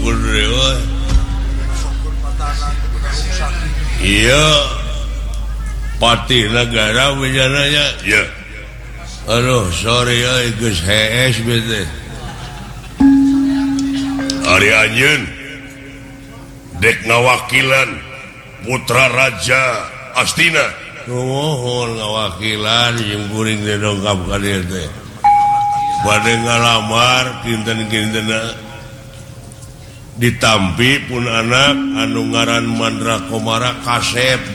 iya Patih negara bejananya ya aduh sorry Gus HS bete Ari Anjeun dek ngawakilan putra raja Astina mohon ngawakilan yang kuring teh dongkap ka dieu teh bade ngalamar kinten-kintena ditampi pun anak anu ngaran Mandra Komara Kasep